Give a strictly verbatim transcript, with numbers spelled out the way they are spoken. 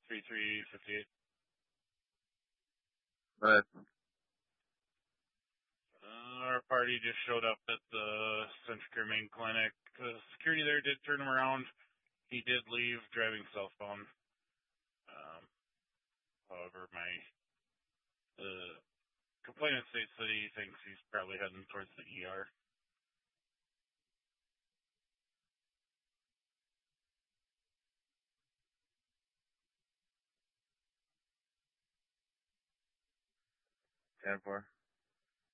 three three fifty-eight. But Uh, our party just showed up at the Centricare main clinic. The security there did turn him around. He did leave driving southbound. Um, however, my the complainant states that he thinks he's probably heading towards the E R. ten four.